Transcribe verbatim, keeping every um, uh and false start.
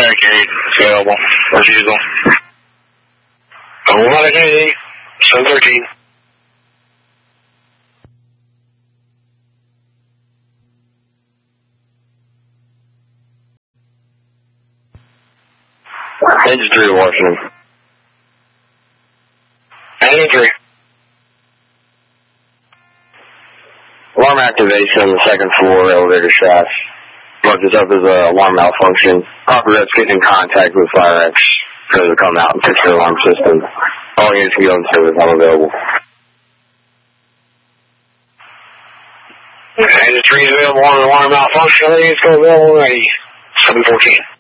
Medicaid available, as usual. Oh, Medicaid, seven thirteen. Engine three to Washington. Engine three. Alarm activation on the second floor elevator shaft. Mark this up as an alarm malfunction. Operators get in contact with FireX for them to come out and fix their alarm system. All units can go in service, I'm available. Engine three is available on an alarm malfunction. All units go available ready. seven fourteen.